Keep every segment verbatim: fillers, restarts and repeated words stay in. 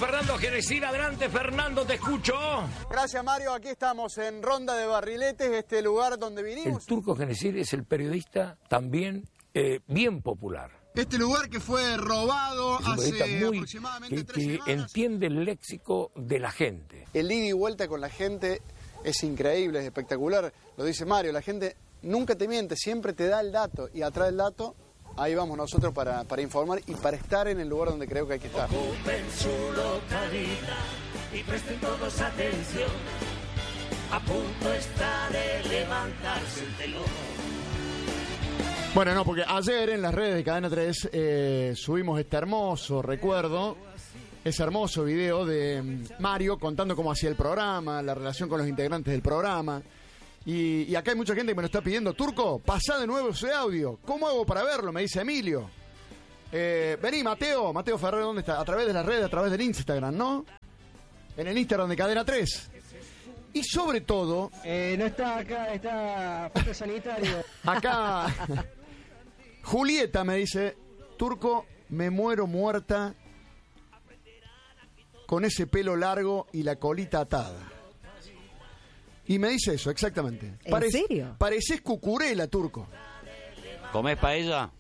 Fernando Genesín. Adelante, Fernando, te escucho. Gracias, Mario. Aquí estamos en Ronda de Barriletes, este lugar donde vinimos. El Turco Genesín es el periodista también eh, bien popular. Este lugar que fue robado Es un hace periodista muy, aproximadamente que, tres que semanas. entiende el léxico de la gente. El ida y vuelta con la gente es increíble, es espectacular. Lo dice Mario, la gente nunca te miente, siempre te da el dato. Y atrás del dato, ahí vamos nosotros para, para informar y para estar en el lugar donde creo que hay que estar. Ocupen su localidad y presten todos atención. A punto está de levantarse el telón. Bueno, no, porque ayer en las redes de Cadena tres eh, subimos este hermoso recuerdo, ese hermoso video de Mario contando cómo hacía el programa, la relación con los integrantes del programa. Y, y acá hay mucha gente que me lo está pidiendo. Turco, pasá de nuevo ese audio. ¿Cómo hago para verlo? Me dice Emilio. Eh, vení, Mateo. Mateo Ferrer, ¿dónde está? A través de las redes, a través del Instagram, ¿no? En el Instagram de Cadena tres. Y sobre todo... Eh, no está acá, está foto sanitario. Acá... Julieta me dice, Turco, me muero muerta con ese pelo largo y la colita atada. Y me dice eso, exactamente. ¿En Parece, serio? Pareces Cucurella, Turco. ¿Comés paella?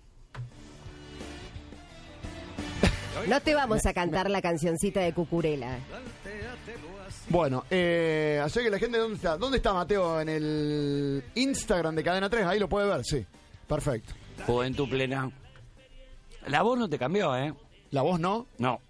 No te vamos a cantar la cancioncita de Cucurella. Bueno, eh, así que la gente, ¿dónde está? ¿Dónde está Mateo? En el Instagram de Cadena tres, ahí lo puede ver, sí. Perfecto. Juventud plena. La voz no te cambió, ¿eh? ¿La voz no? No.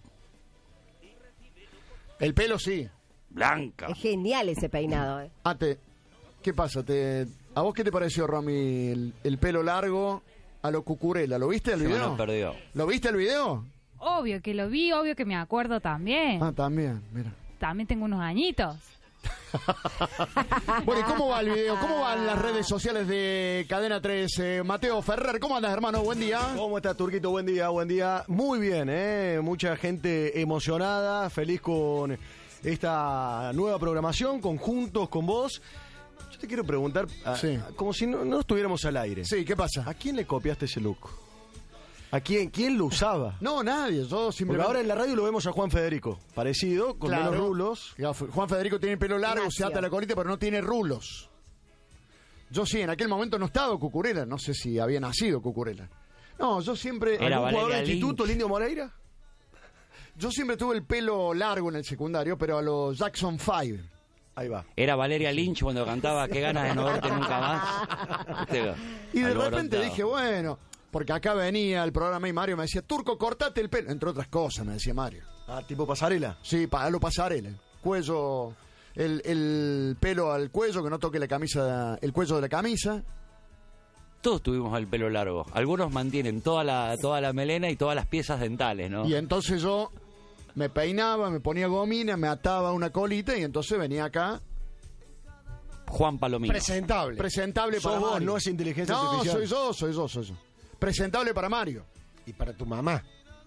El pelo sí. Blanca. Es genial ese peinado, ¿eh? Ah, te, ¿qué pasa? Te, ¿A vos qué te pareció, Romy, el, el pelo largo a lo Cucurella? ¿Lo viste el Se me video? lo perdió. ¿Lo viste el video? Obvio que lo vi, obvio que me acuerdo también. Ah, también, mira. También tengo unos añitos. Bueno, ¿y cómo va el video? ¿Cómo van las redes sociales de Cadena tres? Eh, Mateo Ferrer, ¿cómo andas, hermano? Buen día. ¿Cómo estás, Turquito? Buen día, buen día. Muy bien, ¿eh? Mucha gente emocionada, feliz con esta nueva programación, con Juntos, con vos. Yo te quiero preguntar, a- Sí. a- como si no, no estuviéramos al aire. Sí, ¿qué pasa? ¿A quién le copiaste ese look? ¿A quién, quién lo usaba? No, nadie, yo Porque simplemente... ahora en la radio lo vemos a Juan Federico, parecido, con Claro. menos rulos. Ya, Juan Federico tiene pelo largo, Ignacio. se ata la colita, pero no tiene rulos. Yo sí, en aquel momento no estaba Cucurella, no sé si había nacido Cucurella. No, yo siempre... Era ¿Algún jugador de Valeria instituto, Lynch. el Indio Moreira? Yo siempre tuve el pelo largo en el secundario, pero a los Jackson Five. Ahí va. Era Valeria Lynch cuando cantaba Qué ganas de no verte nunca más. ¿Viste? Y de Alborotado. repente dije, bueno, porque acá venía el programa y Mario me decía, Turco, cortate el pelo. Entre otras cosas, me decía Mario. Ah, tipo pasarela. Sí, para lo pasarela. Cuello, el, el pelo al cuello, que no toque la camisa, el cuello de la camisa. Todos tuvimos el pelo largo. Algunos mantienen toda la, toda la melena y todas las piezas dentales, ¿no? Y entonces yo me peinaba, me ponía gomina, me ataba una colita y entonces venía acá Juan Palomino. presentable. Presentable Sos para vos, Mario. no es inteligencia no, artificial. soy yo, soy yo, soy yo. Presentable para Mario. Y para tu mamá.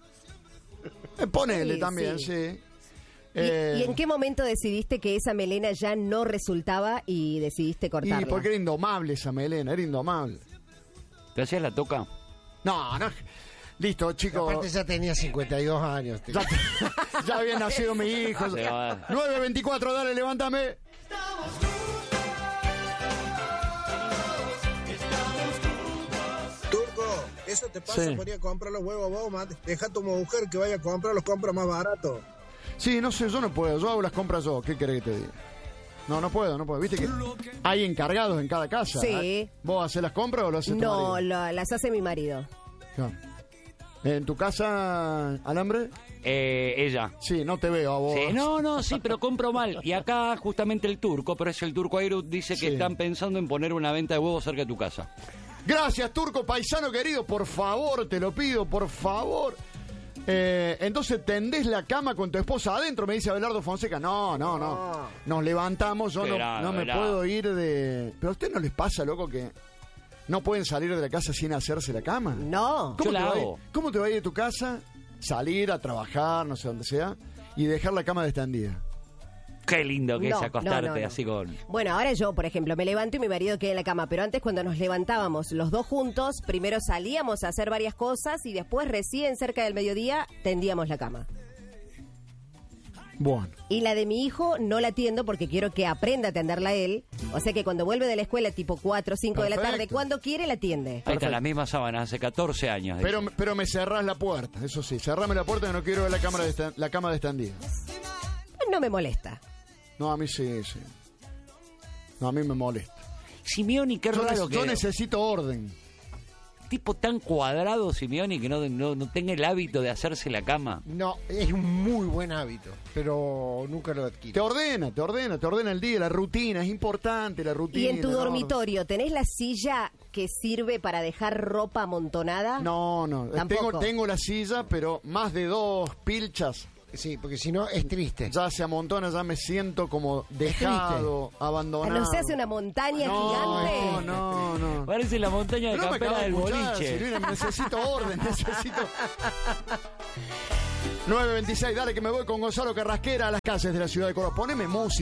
Eh, ponele Sí, también, sí. sí. ¿Y, Eh, y en qué momento decidiste que esa melena ya no resultaba y decidiste cortarla? Y porque era indomable esa melena, era indomable. ¿Te hacías la toca? No, no. Listo, chicos. Aparte ya tenía cincuenta y dos años. tío. Ya, ya había nacido mi hijo. Se va. nueve veinticuatro, dale, levántame. Turco, eso te pasa Sí. por ir a comprar los huevos vos, mate. Deja a tu mujer que vaya a comprar los compras más baratos. Sí, no sé, yo no puedo. Yo hago las compras yo. ¿Qué querés que te diga? No, no puedo, no puedo. Viste que hay encargados en cada casa. Sí. ¿Vos haces las compras o lo haces tu No, marido? lo- las hace mi marido. Claro. ¿En tu casa, Alambre? Eh, ella. Sí, no te veo a vos. Sí, no, no, sí, pero compro mal. Y acá justamente el turco, pero es el turco Airut, dice que Sí. están pensando en poner una venta de huevos cerca de tu casa. Gracias, Turco, paisano querido. Por favor, te lo pido, por favor. Eh, entonces, ¿tendés la cama con tu esposa adentro? Me dice Abelardo Fonseca. No, no, no. Nos levantamos, yo no, Verá, no me verá. puedo ir de... ¿Pero a usted no les pasa, loco, que no pueden salir de la casa sin hacerse la cama? No. ¿Cómo Yo te la va a ir- hago. ¿Cómo te va a ir de tu casa, salir a trabajar, no sé dónde sea, y dejar la cama extendida? Qué lindo que No, es acostarte no, no, no. así con... Bueno, ahora yo, por ejemplo, me levanto y mi marido queda en la cama, pero antes cuando nos levantábamos los dos juntos, primero salíamos a hacer varias cosas y después recién cerca del mediodía tendíamos la cama. Bueno. Y la de mi hijo no la atiendo porque quiero que aprenda a atenderla él. O sea que cuando vuelve de la escuela tipo cuatro o cinco de la tarde, Perfecto. cuando quiere la atiende. Ahí está, la misma sábana, hace catorce años. Pero, pero me cerrás la puerta, eso sí, cerrame la puerta que no quiero ver la, cámara de esta- la cama de extendida. No me molesta. No, a mí sí, sí. No, a mí me molesta. Simeoni, qué Yo, raro ne- que... yo necesito orden. Tipo tan cuadrado, Simeoni, que no, no, no tenga el hábito de hacerse la cama. No, es un muy buen hábito, pero nunca lo adquirí. Te ordena, te ordena, te ordena el día, la rutina, es importante la rutina. ¿Y en tu el orden. dormitorio tenés la silla que sirve para dejar ropa amontonada? No, no, Tampoco. tengo, tengo la silla, pero más de dos pilchas. Sí, porque si no es triste. Ya se amontona, ya me siento como dejado, Ah, abandonado. ¿no se hace una montaña No, gigante? no, no. Parece la montaña de No me campera acabas de del escuchar, boliche. Silvina, necesito orden, necesito... nueve veintiséis, dale que me voy con Gonzalo Carrasquera a las calles de la ciudad de Córdoba. Poneme música.